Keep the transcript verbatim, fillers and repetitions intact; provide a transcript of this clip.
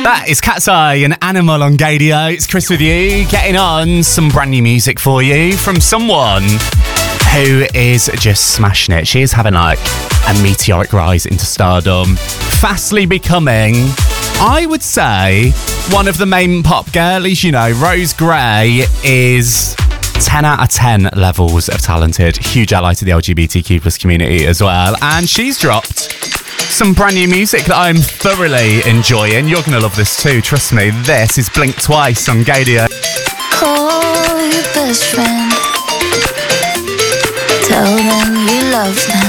That is Cat's Eye, an Animal on Gadio. It's Chris with you, getting on some brand new music for you from someone who is just smashing it. She is having like a meteoric rise into stardom, fastly becoming, I would say, one of the main pop girlies. You know, Rose Gray is ten out of ten levels of talented, huge ally to the L G B T Q plus community as well, and she's dropped some brand new music that I'm thoroughly enjoying. You're going to love this too, trust me. This is Blink Twice on Gadio. Call your best friend, tell them you love them.